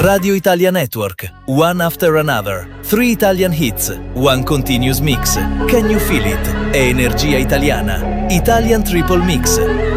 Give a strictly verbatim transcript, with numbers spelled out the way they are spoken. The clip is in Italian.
Radio Italia Network, One After Another, Three Italian Hits, One Continuous Mix, Can You Feel It? E Energia Italiana, Italian Triple Mix.